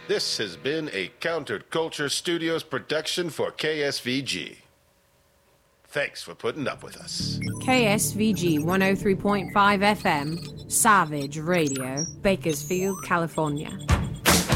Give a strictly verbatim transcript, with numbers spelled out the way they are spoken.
This has been a Counterculture Studios production for K S V G. Thanks for putting up with us. K S V G one oh three point five F M, Savage Radio, Bakersfield, California.